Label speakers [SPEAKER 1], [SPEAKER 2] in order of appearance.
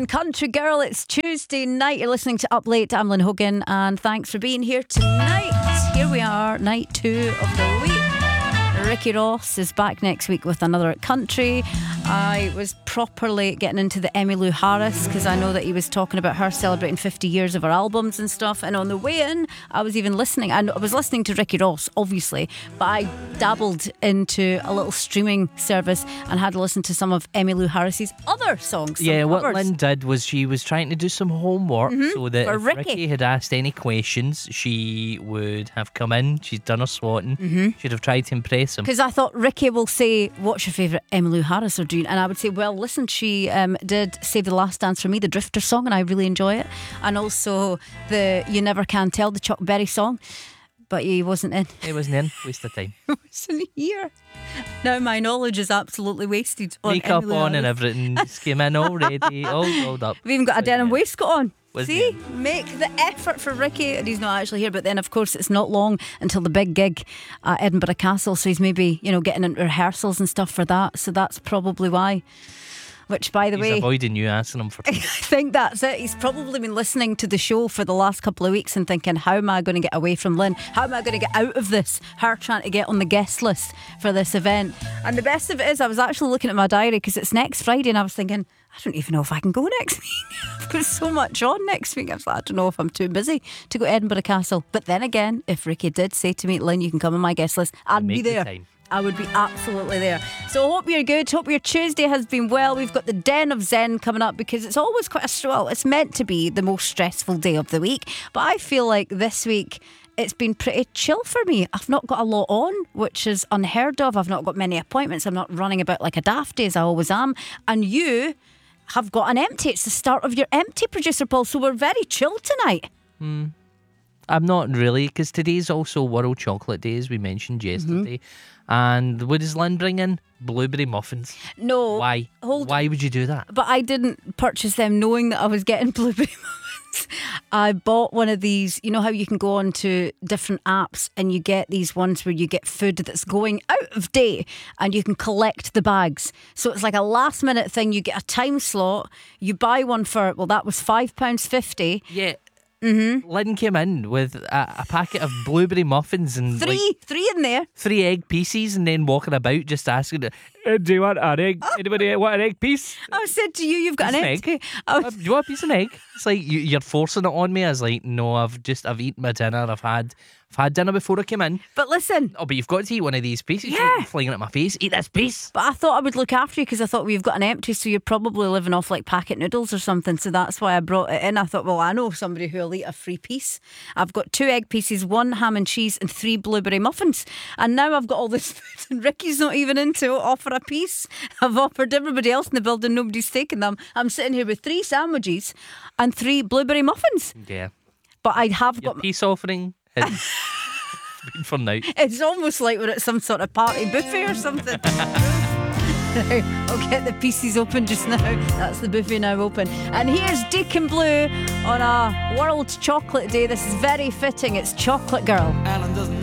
[SPEAKER 1] and Country Girl. It's Tuesday night. You're listening to Up Late. I'm Lynn Hogan, and thanks for being here tonight. Here we are, night 2 of the week. Ricky Ross is back next week with another country. I was properly getting into the Emmylou Harris because I know that he was talking about her celebrating 50 years of her albums and stuff. And on the way in, I was even listening. I was listening to Ricky Ross, obviously, but I dabbled into a little streaming service and had to listen to some of Emmylou Harris's other songs.
[SPEAKER 2] Yeah, what Lynn did was she was trying to do some homework so that if Ricky had asked any questions, she would have come in. She's done her swatting. She'd have tried to impress him.
[SPEAKER 1] Because I thought Ricky will say, what's your favourite Emmylou Harris or doing? And I would say, well, listen, she did Save the Last Dance for Me, the Drifter song, and I really enjoy it. And also the You Never Can Tell, the Chuck Berry song. But he wasn't in.
[SPEAKER 2] He wasn't in. Waste of time.
[SPEAKER 1] He wasn't here. Now my knowledge is absolutely wasted.
[SPEAKER 2] Makeup on and everything. Just came in already, all rolled up.
[SPEAKER 1] We've even got a denim waistcoat on.
[SPEAKER 2] Was
[SPEAKER 1] See,
[SPEAKER 2] there.
[SPEAKER 1] make the effort for Ricky, and he's not actually here. But then, of course, it's not long until the big gig at Edinburgh Castle, so he's maybe, getting into rehearsals and stuff for that. So that's probably why. Which, by the way,
[SPEAKER 2] he's avoiding you asking him for.
[SPEAKER 1] I think that's it. He's probably been listening to the show for the last couple of weeks and thinking, how am I going to get away from Lynn? How am I going to get out of this? Her trying to get on the guest list for this event. And the best of it is, I was actually looking at my diary because it's next Friday, and I was thinking, I don't even know if I can go next week. I've got so much on next week. I was like, I don't know if I'm too busy to go to Edinburgh Castle. But then again, if Ricky did say to me, Lynn, you can come on my guest list, I'd be there. I would be absolutely there. So hope you're good. Hope your Tuesday has been well. We've got the Den of Zen coming up because it's always quite it's meant to be the most stressful day of the week. But I feel like this week it's been pretty chill for me. I've not got a lot on, which is unheard of. I've not got many appointments. I'm not running about like a dafty as I always am. And you have got an empty. It's the start of your empty, producer Paul. So we're very chill tonight.
[SPEAKER 2] I'm not really, because today's also World Chocolate Day, as we mentioned yesterday. And what does Lynn bring in? Blueberry muffins.
[SPEAKER 1] No.
[SPEAKER 2] Why? Why would you do that?
[SPEAKER 1] But I didn't purchase them knowing that I was getting blueberry muffins. I bought one of these. You know how you can go on to different apps and you get these ones where you get food that's going out of date and you can collect the bags. So it's like a last minute thing. You get a time slot. You buy one for, that was £5.50.
[SPEAKER 2] Yeah. Lynn came in with a packet of blueberry muffins and
[SPEAKER 1] three in there.
[SPEAKER 2] 3 egg pieces, and then walking about just asking, do you want an egg? Anybody want an egg piece?
[SPEAKER 1] I said to you, you've got an egg.
[SPEAKER 2] Do you want a piece of an egg? It's like you're forcing it on me. I was like, no, I've eaten my dinner. I've had dinner before I came in.
[SPEAKER 1] But listen.
[SPEAKER 2] Oh, but you've got to eat one of these pieces.
[SPEAKER 1] Yeah.
[SPEAKER 2] You're flying at my face. Eat this piece.
[SPEAKER 1] But I thought I would look after you because I thought we've got an empty, so you're probably living off like packet noodles or something. So that's why I brought it in. I thought, well, I know somebody who'll eat a free piece. I've got 2 egg pieces, 1 ham and cheese, and 3 blueberry muffins. And now I've got all this food, and Ricky's not even in to offer a piece. I've offered everybody else in the building. Nobody's taken them. I'm sitting here with 3 sandwiches and 3 blueberry muffins.
[SPEAKER 2] Yeah.
[SPEAKER 1] But I have
[SPEAKER 2] Your
[SPEAKER 1] got
[SPEAKER 2] peace offering has been for now.
[SPEAKER 1] It's almost like we're at some sort of party buffet or something. I'll get the pieces open just now. That's the buffet now open. And here's Deacon Blue on a World Chocolate Day. This is very fitting. It's Chocolate Girl.
[SPEAKER 3] Alan doesn't